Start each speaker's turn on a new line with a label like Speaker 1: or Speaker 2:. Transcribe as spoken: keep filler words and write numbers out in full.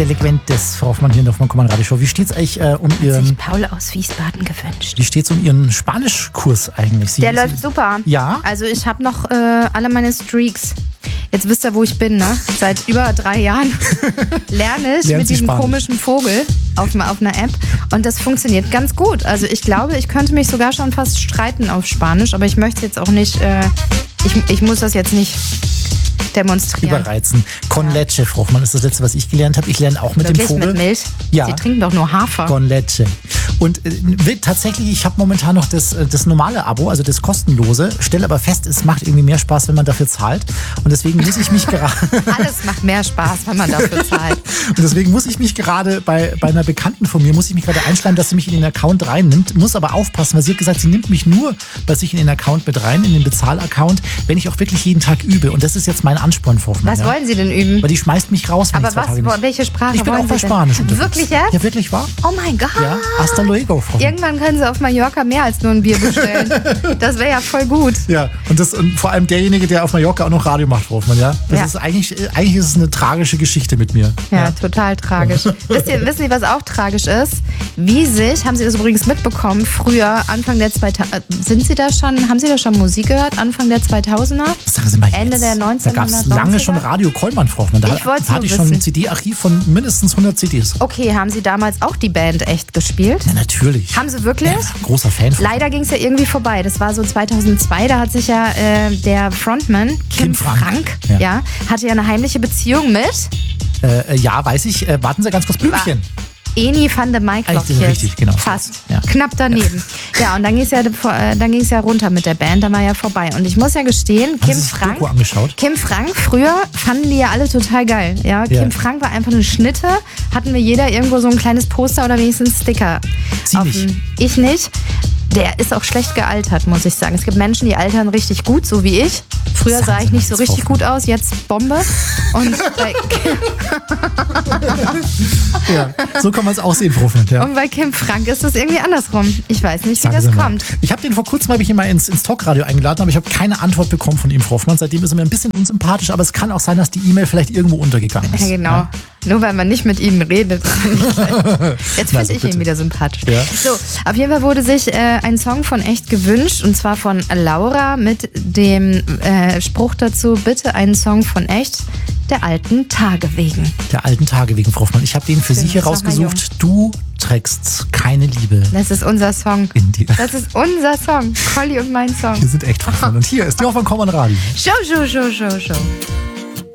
Speaker 1: Eloquentes, Frau Hoffmann, hier in der Hoffmann-Kommand-Radio-Show. Wie steht's eigentlich äh, um Ihren...
Speaker 2: Sich Paul aus Wiesbaden gewünscht.
Speaker 1: Wie steht's um Ihren Spanischkurs eigentlich? Sie,
Speaker 2: Der
Speaker 1: Sie,
Speaker 2: läuft super.
Speaker 1: Ja?
Speaker 2: Also ich habe noch äh, alle meine Streaks. Jetzt wisst ihr, wo ich bin, ne? Seit über drei Jahren lerne ich
Speaker 1: Lernen
Speaker 2: mit
Speaker 1: Sie
Speaker 2: diesem
Speaker 1: Spanisch.
Speaker 2: komischen Vogel auf, auf einer App. Und das funktioniert ganz gut. Also ich glaube, ich könnte mich sogar schon fast streiten auf Spanisch. Aber ich möchte jetzt auch nicht... Äh, ich, ich muss das jetzt nicht... demonstrieren.
Speaker 1: Überreizen. Con ja. leche, Frau Hoffmann, ist das letzte, was ich gelernt habe. Ich lerne auch mit
Speaker 2: Wirklich,
Speaker 1: dem Vogel.
Speaker 2: Mit Milch?
Speaker 1: Ja.
Speaker 2: Sie trinken doch nur Hafer.
Speaker 1: Con leche. Und äh, tatsächlich, ich habe momentan noch das, das normale Abo, also das kostenlose, stelle aber fest, es macht irgendwie mehr Spaß, wenn man dafür zahlt. Und deswegen muss ich mich gerade...
Speaker 2: Alles macht mehr Spaß, wenn man dafür zahlt.
Speaker 1: Und deswegen muss ich mich gerade bei, bei einer Bekannten von mir, muss ich mich gerade einschreiben, dass sie mich in den Account reinnimmt. Muss aber aufpassen, weil sie hat gesagt, sie nimmt mich nur bei sich in den Account mit rein, in den Bezahlaccount, wenn ich auch wirklich jeden Tag übe. Und das ist jetzt mein Ansporn, Frau Hoffmann.
Speaker 2: Was
Speaker 1: ja?
Speaker 2: wollen Sie denn üben?
Speaker 1: Weil die schmeißt mich raus, wenn
Speaker 2: Aber
Speaker 1: ich zwei
Speaker 2: was,
Speaker 1: Tage nicht...
Speaker 2: welche Sprache
Speaker 1: Ich bin
Speaker 2: wollen
Speaker 1: auch bei
Speaker 2: Sie
Speaker 1: Spanisch
Speaker 2: denn?
Speaker 1: unterwegs.
Speaker 2: Wirklich jetzt?
Speaker 1: Ja, wirklich wahr?
Speaker 2: Oh mein Gott.
Speaker 1: Ja, hasta luego, Frau Hoffmann.
Speaker 2: Irgendwann können Sie auf Mallorca mehr als nur ein Bier bestellen. Das wäre ja voll gut.
Speaker 1: Ja, und, das, und vor allem derjenige, der auf Mallorca auch noch Radio macht, Frau Hoffmann, ja? Das
Speaker 2: Ja.
Speaker 1: ist eigentlich, eigentlich ist es eine tragische Geschichte mit mir.
Speaker 2: Ja, ja. Total tragisch. Wisst ihr, wissen Sie, was auch tragisch ist? Wie sich, haben Sie das übrigens mitbekommen, früher, Anfang der zweitausender, sind Sie da schon, haben Sie da schon Musik gehört, Anfang der zweitausender?
Speaker 1: Sagen Sie mal jetzt.
Speaker 2: Ende der
Speaker 1: Da gab es
Speaker 2: neunzehnhundertneunziger?
Speaker 1: lange schon Radio Kollmann, Frau Hoffmann. Da
Speaker 2: Ich wollt's
Speaker 1: hatte
Speaker 2: nur
Speaker 1: ich schon
Speaker 2: wissen.
Speaker 1: ein C D-Archiv von mindestens hundert C Ds.
Speaker 2: Okay, haben Sie damals auch die Band echt gespielt?
Speaker 1: Ja, natürlich.
Speaker 2: Haben Sie wirklich?
Speaker 1: Ja, großer Fan von.
Speaker 2: Leider ging es ja irgendwie vorbei. Das war so zweitausendzwei, da hat sich ja äh, der Frontman, Kim,
Speaker 1: Kim Frank,
Speaker 2: Frank,
Speaker 1: ja.
Speaker 2: ja. hatte ja eine heimliche Beziehung mit
Speaker 1: Äh, ja, weiß ich. Äh, warten Sie ganz kurz, Blümchen.
Speaker 2: Eni van de Maiklokjes.
Speaker 1: Richtig, richtig, genau.
Speaker 2: Fast.
Speaker 1: Ja.
Speaker 2: Knapp daneben. Ja, ja und dann ging es ja, äh, dann ging's ja runter mit der Band, dann war ja vorbei. Und ich muss ja gestehen,
Speaker 1: Haben
Speaker 2: Kim
Speaker 1: Sie sich
Speaker 2: Frank,
Speaker 1: Doku angeschaut?
Speaker 2: Kim Frank, früher fanden die ja alle total geil. Ja?
Speaker 1: Ja.
Speaker 2: Kim Frank war einfach eine Schnitte, hatten wir jeder irgendwo so ein kleines Poster oder wenigstens einen Sticker.
Speaker 1: Sie
Speaker 2: auf
Speaker 1: nicht.
Speaker 2: dem- Ich nicht. Der ist auch schlecht gealtert, muss ich sagen. Es gibt Menschen, die altern richtig gut, so wie ich. Früher
Speaker 1: Sagen
Speaker 2: sah
Speaker 1: Sie
Speaker 2: ich
Speaker 1: mal
Speaker 2: nicht so
Speaker 1: jetzt,
Speaker 2: richtig
Speaker 1: Frau
Speaker 2: gut aus, jetzt Bombe. Und bei,
Speaker 1: Ja, so kann man es auch sehen, Frau Hoffmann. Ja.
Speaker 2: und bei Kim Frank ist das irgendwie andersrum. Ich weiß nicht, wie
Speaker 1: Sagen
Speaker 2: das
Speaker 1: Sie mal.
Speaker 2: kommt.
Speaker 1: Ich habe den vor kurzem hab ich ihn mal ins, ins Talkradio eingeladen, aber ich habe keine Antwort bekommen von ihm, Frau Hoffmann. Seitdem ist er mir ein bisschen unsympathisch, aber es kann auch sein, dass die E-Mail vielleicht irgendwo untergegangen ist.
Speaker 2: Ja, genau. Nur weil man nicht mit ihm redet. Jetzt
Speaker 1: Na,
Speaker 2: finde
Speaker 1: so
Speaker 2: ich
Speaker 1: bitte.
Speaker 2: ihn wieder sympathisch.
Speaker 1: Ja.
Speaker 2: So, auf jeden Fall wurde sich äh, ein Song von Echt gewünscht, und zwar von Laura mit dem äh, Spruch dazu: Bitte einen Song von Echt, der alten Tage wegen.
Speaker 1: Der alten Tage wegen, Frau Hoffmann. Ich habe den für Sie
Speaker 2: Schön,
Speaker 1: hier
Speaker 2: sag mal,
Speaker 1: rausgesucht. Du trägst keine Liebe
Speaker 2: Das ist unser Song.
Speaker 1: in dir.
Speaker 2: Das ist unser Song. Colli und mein Song.
Speaker 1: Wir sind echt Frau Hoffmann. Und hier ist die Hoffmann-Kommand Radio.
Speaker 2: Show, show, show, show, show.